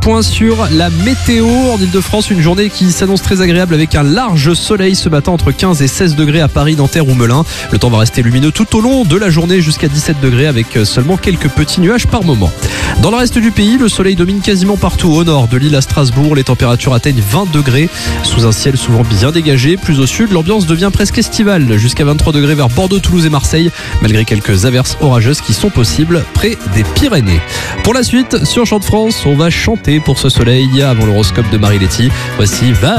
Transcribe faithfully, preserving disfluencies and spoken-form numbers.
Point sur la météo en Ile-de-France, une journée qui s'annonce très agréable avec un large soleil ce matin entre quinze et seize degrés à Paris, Nanterre ou Melun. Le temps va rester lumineux tout au long de la journée jusqu'à dix-sept degrés avec seulement quelques petits nuages par moment. Dans le reste du pays, le soleil domine quasiment partout au nord de l'île à Strasbourg. Les températures atteignent vingt degrés sous un ciel souvent bien dégagé. Plus au sud, l'ambiance devient presque estivale jusqu'à vingt-trois degrés vers Bordeaux, Toulouse et Marseille, malgré quelques averses orageuses qui sont possibles près des Pyrénées. Pour la suite, sur Chant de France, on va chanter pour ce soleil avant l'horoscope de Marie Letty. Voici Va.